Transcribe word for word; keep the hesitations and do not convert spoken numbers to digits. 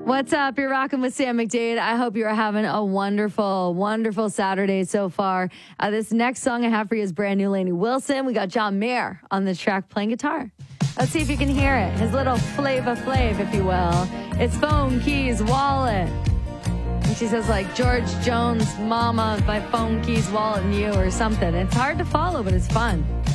What's up? You're rocking with Sam McDade. I hope you're having a wonderful, wonderful Saturday so far. Uh, this next song I have for you is brand new Lainey Wilson. We got John Mayer on the track playing guitar. Let's see if you can hear it. His little Flava Flav, if you will. It's phone, keys, wallet. And she says like George Jones, mama, my phone, keys, wallet, and you or something. It's hard to follow, but it's fun.